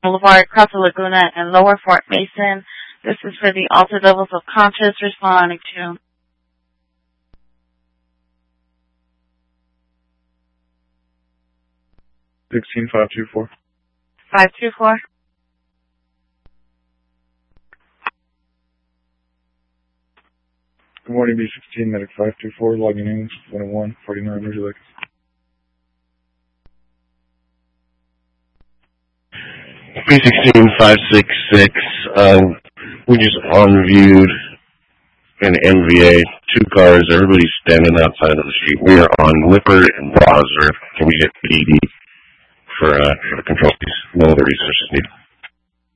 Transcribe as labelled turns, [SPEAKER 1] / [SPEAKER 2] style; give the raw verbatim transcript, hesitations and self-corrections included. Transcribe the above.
[SPEAKER 1] Boulevard, across the Laguna, and Lower Fort Mason. This is for the altered levels of conscious responding to.
[SPEAKER 2] sixteen five two four.
[SPEAKER 1] five two four.
[SPEAKER 2] Good morning, B sixteen, medic five two four, logging in, one oh one, forty-nine, would you like?
[SPEAKER 3] B sixteen five six six, um, we just on-viewed an M V A, two cars, everybody's standing outside of the street. We are on Lippert and Rosser. Can we get P D for, uh, for the control piece? No other resources needed.